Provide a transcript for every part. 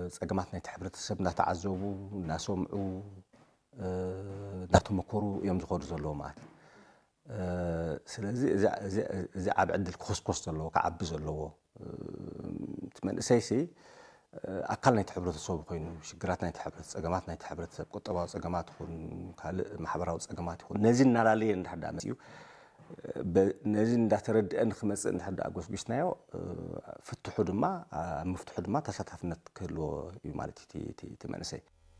ጸገማት ናይ ሕብረተሰብ እናተዓዘቡ እናሰምዑ እናተመከሩ እዮም ዝኸዱ ዘለዉ ማለት ስለዚ እዚ ዓብ ዕድል ክኮስኮስ ዘለዎ ክዓቢ ዘለዎ ትመንእሰይሲ ኣካል ናይቲ ሕብረተሰብ ኮይኑ ሽግራት ናይቲ ሕብረተሰብ ጸገማት ናይቲ ሕብረተሰብ ቁጠባዊ ጸገማት ይኹን ካልእ ማሕበራዊ ጸገማት ይኹን ነዚ እናላለየ እንዳሕዳ መጽዩ ነዚ እንዳተረድአን ክመጽእ እንዳሕዳ ጎስጉስናዮ ፍትሑ ድማ መፍትሑ ድማ ተሳታፍነት ክህልዎ እዩ ማለት እቲ መንእሰይ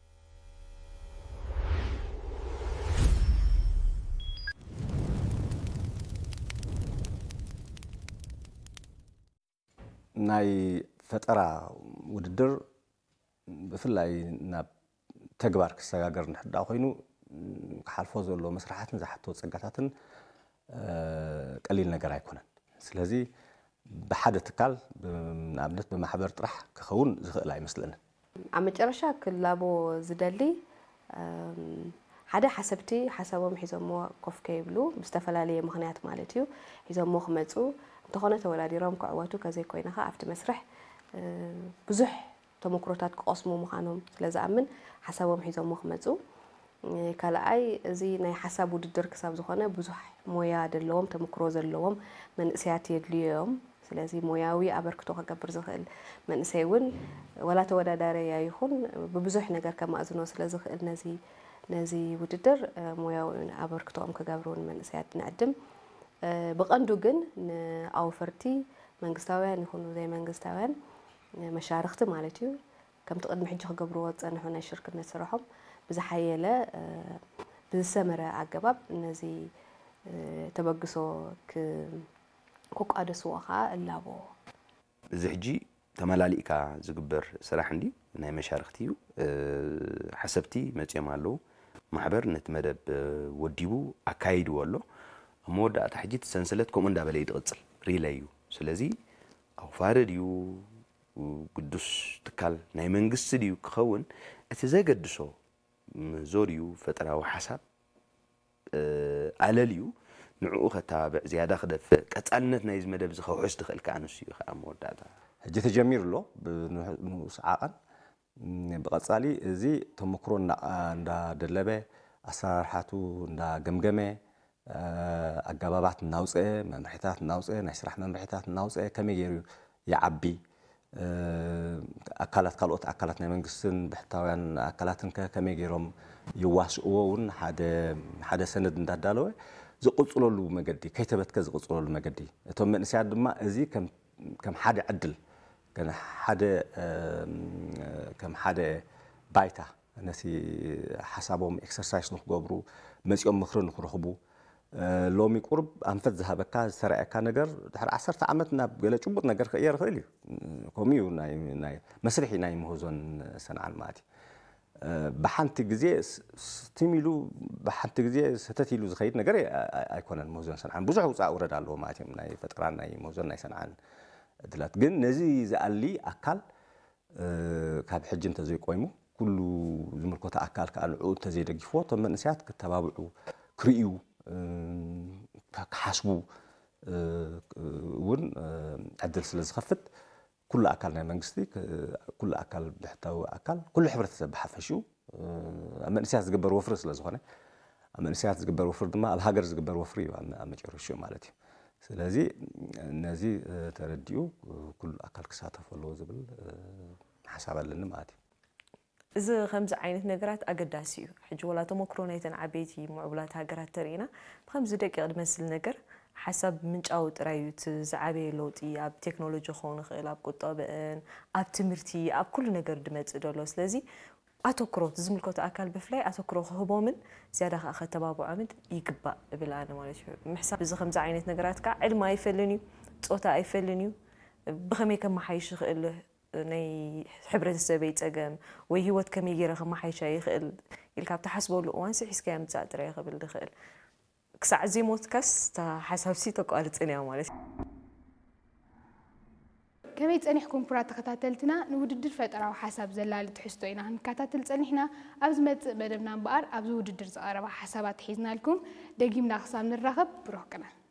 ናይ ፈጠራ ውድድር ብፍላይ ናብ ተግባር ክሰጋገር ንሕዳ ኮይኑ ክሓልፎ ዘሎ መስራሓትን ዝሓተወ ጸጋታትን ቀሊል ነገር ኣይኮነን ስለዚ ብሓደ ትካል ንኣብነት ብማሕበር ጥራሕ ክኸውን ዝኽእል ኣይመስለንን ኣብ መጨረሻ ክላቦ ዝደሊ ሓደ ሓሰብቲ ሓሳቦም ሒዞሞ ኮፍ ከይብሉ ብዝተፈላለየ ምኽንያት ማለት እዩ ሒዞሞ ክመፁ እንተኾነ ተወዳዲሮም ክዕወቱ ከዘይ ኮይነኻ ኣብቲ መስርሕ ብዙሕ ተመክሮታት ክቐስሙ ምዃኖም ስለዝኣምን ሓሳቦም ሒዞሞ ክመፁ ካልኣይ እዚ ናይ ሓሳብ ውድድር ክሳብ ዝኾነ ብዙሕ ሞያ ዘለዎም ተመክሮ ዘለዎም መንእሰያት የድልዮም ስለዚ ሞያዊ ኣበርክቶ ከገብር ዝኽእል መንእሰይ እውን ወላ ተወዳዳሪ ይኹን ብብዙሕ ነገር ከማእዝኖ ስለዝኽእል ነዚ ውድድር ሞያዊ ኣበርክቶኦም ከገብሩን መንእሰያት ንዕድም ብቐንዱ ግን ንኣውፈርቲ መንግስታውያን ይኹኑ ዘይ መንግስታውያን መሻርክቲ ማለት እዩ ከም ትቕድሚ ሕጂ ክገብርዎ ዝጸንሑ ናይ ሽርክነት ስራሖም ብዝሓየለ ብዝሰመረ ኣገባብ ነዚ ተበግሶ ክቋደስዎ ኸዓ እላቦ እዚ ሕጂ ተመላሊእካ ዝግበር ስራሕ እንዲ ናይ መሻርክቲ እዩ ሓሰብቲ መጽዮም ኣለዉ ማሕበር ነቲ መደብ ወዲቡ ኣካይድዎ ኣሎ መወዳእታ ሕጂ ሰንሰለት ከምኡ እንዳበለ ይቅጽል ሪለይ እዩ ስለዚ ኣውፋረ ድዩ ቅዱስ ትካል ናይ መንግስቲ ድዩ ክኸውን እቲ ዘገድሶ ዞርዩ ፈጠራዊ ሓሳብ ኣለልዩ ንዕኡ ከተባብዕ ዝያዳ ክደፍእ ቀጻልነት ናይ ዝመደብ ዝኸውሕስ ትኽእል ከዓ ንሱ እዩ ከዓ መወዳእታ ሕጂ ተጀሚሩ ኣሎ ብንኡስ ዓቐን ብቐጻሊ እዚ ተመክሮ እንዳደለበ ኣሰራርሓቱ እንዳገምገመ ኣገባባት እናውፅአ መምርሒታት እናውፅአ ናይ ስራሕ መምርሒታት እናውፅአ ከመይ ገይሩ ይዓቢ ኣካላት ካልኦት ኣካላት ናይ መንግስትን ብሕታውያን ኣካላትን ከመይ ገይሮም ይዋስእዎ እውን ሓደ ሰነድ እንዳዳለወ ዝቕጽለሉ መገዲ ከይተበትከ ዝቕጽለሉ መገዲ እቶም መንእሰያት ድማ እዚ ከም ሓደ ዕድል ከም ሓደ ባይታ ነቲ ሓሳቦም ኤክሰርሳይዝ ንክገብሩ መጽኦም ምኽሪ ንክረኽቡ ሎሚ ቁርብ ኣንፈት ዝሃበካ ዝተረኣየካ ነገር ድሕሪ 10 ዓመት ናብ ገለ ጭቡጥ ነገር ክቕየር ይኽእል እዩ ከምኡ ናይ መስርሒ ናይ ምህዞን ሰንዓን ማለት እዩ ብሓንቲ ግዜ ስቲሚሉ ብሓንቲ ግዜ ሰተት ኢሉ ዝኸይድ ነገር ኣይኮነን ምህዞን ሰንዓን ብዙሕ ውፃእ ውረድ ኣለዎ ማለት እዩ ናይ ፈጠራን ናይ ምህዞን ናይ ሰንዓን እድላት ግን ነዚ ዝኣሊ ኣካል ካብ ሕጂ እንተዘይቆይሙ ኩሉ ዝምልከቶ ኣካል ከዓ ንዕኡ እንተዘይደጊፍዎ እቶም መንእሰያት ክተባብዑ ክርእዩ ክሓስቡ እውን ዕድል ስለ ዝኸፍት ኩሉ ኣካል ናይ መንግስቲ ኩሉ ኣካል ብሕታዊ ኣካል ኩሉ ሕብረተሰብ ብሓፈሽኡ ኣብ መንእሰያት ዝግበር ወፍሪ ስለ ዝኾነ ኣብ መንእሰያት ዝግበር ወፍሪ ድማ ኣብ ሃገር ዝግበር ወፍሪ እዩ ኣብ መጨረሻኡ ማለት እዩ ስለዚ ነዚ ተረዲኡ ኩሉ ኣካል ክሳተፍ ኣለዎ ዝብል ሓሳብ ኣለኒ ማለት እዩ እዚ ከምዚ ዓይነት ነገራት ኣገዳሲ እዩ ሕጂ ወላ ተመክሮ ናይተን ዓበይቲ ምዕቡላት ሃገራት ተሪእና ብከምዚ ደቂቕ ዝመስል ነገር ሓሳብ ምንጫዊ ጥራይ እዩ ዝዓበየ ለውጢ ኣብ ቴክኖሎጂ ክኸውን ይኽእል ኣብ ቁጠብን ኣብ ትምህርቲ ኣብ ኩሉ ነገር ድመጽእ ደሎ ስለዚ ኣተክሮ ዝምልከቶ ኣካል ብፍላይ ኣተክሮ ክህቦምን ዝያዳ ከዓ ከተባብዖምን ይግባእ እብል ኣነ ማለት እዩ ምሕሳብ እዚ ከምዚ ዓይነት ነገራት ከዓ ዕልሚ ኣይፈልን እዩ ፆታ ኣይፈልን እዩ ብኸመይ ከመሓይሽ ይኽእል ናይ ሕብረተሰበይ ፀገም ወይ ህይወት ከመይ ገይረ ከመሓይሻ ይኽእል ኢልካ ብተሓስበሉ እዋን ስሒዝካዮ ምፅኣእ ጥራይ ክብል ዝኽእል ክሳዕ ዘይሞትካስ ሓሳብሲ ተቋርፅን እያ ማለት እዩ كمية أنيحكم برات تختاتلتنا نوددر فترة وحساب زلال تحسوا إنا هنكتاتل تنيحنا أبزمت بدبنا بقر أبزو وددر زقارة حسابات حيزنا لكم دقيمنا خصام نرغب بروحكنا